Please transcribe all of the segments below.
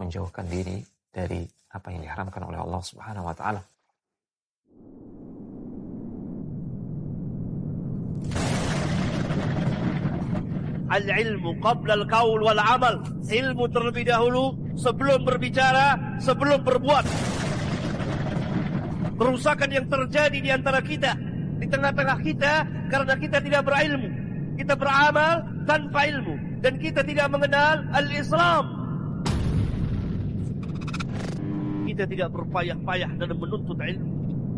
menjauhkan diri dari apa yang diharamkan oleh Allah Subhanahu wa taala. Al-ilmu qabla al-qaul wal amal. Ilmu terlebih dahulu sebelum berbicara, sebelum berbuat. Kerusakan yang terjadi di antara kita, di tengah-tengah kita, karena kita tidak berilmu. Kita beramal tanpa ilmu, dan kita tidak mengenal al-Islam. Kita tidak berpayah-payah dalam menuntut ilmu.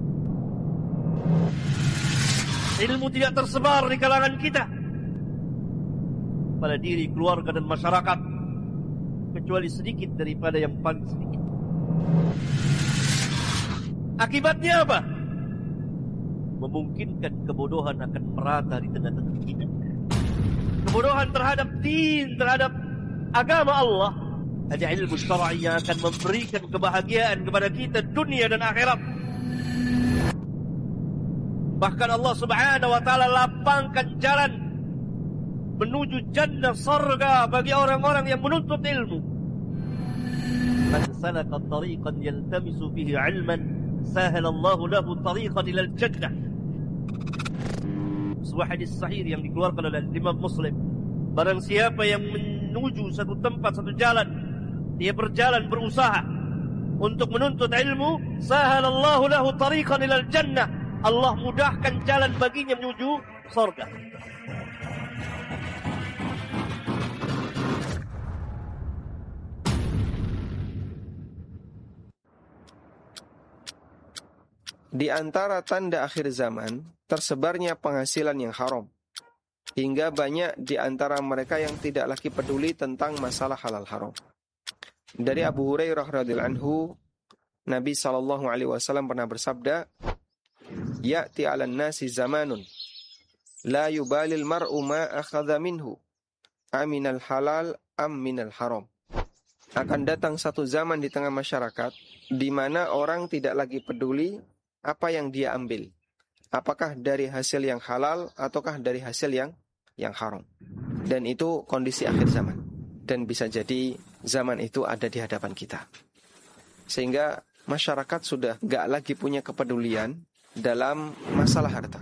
Ilmu tidak tersebar di kalangan kita, pada diri, keluarga, dan masyarakat, kecuali sedikit daripada yang paling sedikit. Akibatnya apa? Memungkinkan kebodohan akan merata di tengah-tengah kita. Kebodohan terhadap din, terhadap agama Allah. Ada ilmu syar'i yang akan memberikan kebahagiaan kepada kita dunia dan akhirat. Bahkan Allah Subhanahu wa taala lapangkan jalan menuju jannah surga bagi orang-orang yang menuntut ilmu. Man salaka tariqan yaltamisu fihi 'ilman sahalallahu lahu tariqan ila al-jannah. Sebuah hadis sahih yang dikeluarkan oleh Imam Muslim. Barang siapa yang menuju satu tempat, satu jalan, dia berjalan berusaha untuk menuntut ilmu, sahalallahu lahu tariqan ila al-jannah. Allah mudahkan jalan baginya menuju surga. Di antara tanda akhir zaman, tersebarnya penghasilan yang haram. Hingga banyak di antara mereka yang tidak lagi peduli tentang masalah halal haram. Dari Abu Hurairah radhiyallahu anhu, Nabi SAW pernah bersabda, "Ya'ti 'alan nasi zamanun, la yubalil mar'u ma akhadha minhu, aminal halal am minal haram." Akan datang satu zaman di tengah masyarakat, di mana orang tidak lagi peduli apa yang dia ambil, apakah dari hasil yang halal ataukah dari hasil yang haram. Dan itu kondisi akhir zaman, dan bisa jadi zaman itu ada di hadapan kita, sehingga masyarakat sudah gak lagi punya kepedulian dalam masalah harta.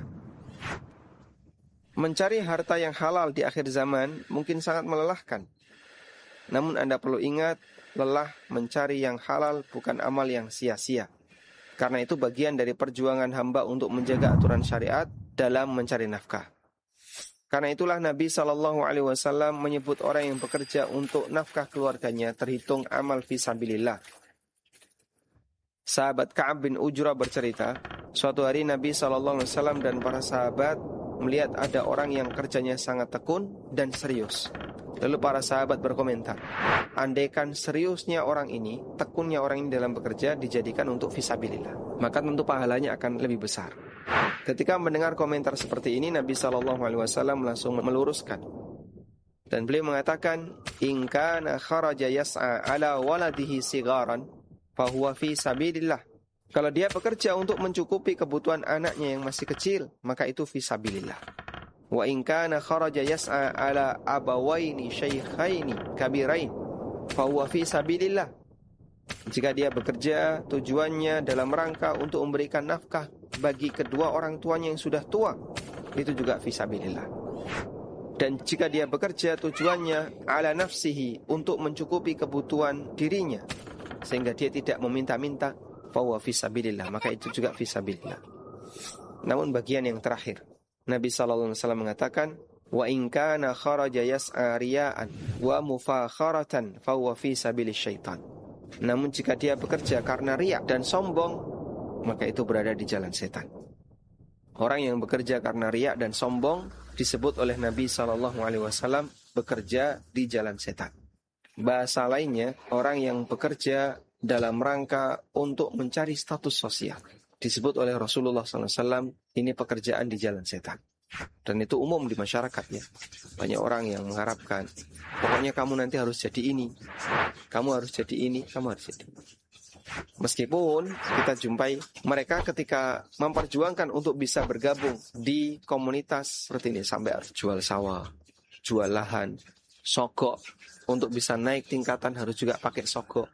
Mencari harta yang halal di akhir zaman mungkin sangat melelahkan. Namun Anda perlu ingat, lelah mencari yang halal bukan amal yang sia-sia. Karena itu bagian dari perjuangan hamba untuk menjaga aturan syariat dalam mencari nafkah. Karena itulah Nabi SAW menyebut orang yang bekerja untuk nafkah keluarganya terhitung amal fisabilillah. Sahabat Ka'ab bin Ujrah bercerita, suatu hari Nabi SAW dan para sahabat melihat ada orang yang kerjanya sangat tekun dan serius. Lalu para sahabat berkomentar, andaikan seriusnya orang ini, tekunnya orang ini dalam bekerja dijadikan untuk fisabilillah, maka tentu pahalanya akan lebih besar. Ketika mendengar komentar seperti ini, Nabi SAW langsung meluruskan. Dan beliau mengatakan, in kana kharaja yas'a ala waladihi sigaran, fahuwa fi sabilillah. Kalau dia bekerja untuk mencukupi kebutuhan anaknya yang masih kecil, maka itu fi sabilillah. Wa in kana kharaja yas'a ala abawaini syaikhaini kabirain, fahuwa fi sabilillah. Jika dia bekerja tujuannya dalam rangka untuk memberikan nafkah bagi kedua orang tuanya yang sudah tua, itu juga fi sabilillah. Dan jika dia bekerja tujuannya ala nafsihi, untuk mencukupi kebutuhan dirinya sehingga dia tidak meminta-minta, fahuwa fi sabilillah, maka itu juga fi sabilillah. Namun bagian yang terakhir, Nabi SAW mengatakan, wa in kana kharaja yas'a riya'an wa mufakharatan fahuwa fi sabilis syaitan. Namun jika dia bekerja karena riya dan sombong, maka itu berada di jalan setan. Orang yang bekerja karena riya dan sombong disebut oleh Nabi SAW bekerja di jalan setan. Bahasa lainnya, orang yang bekerja dalam rangka untuk mencari status sosial disebut oleh Rasulullah SAW, ini pekerjaan di jalan setan. Dan itu umum di masyarakat ya. Banyak orang yang mengharapkan, pokoknya kamu nanti harus jadi ini, kamu harus jadi ini, kamu harus jadi ini. Meskipun kita jumpai mereka ketika memperjuangkan untuk bisa bergabung di komunitas seperti ini, sampai harus jual sawah, jual lahan, sogok. Untuk bisa naik tingkatan harus juga pakai sogok.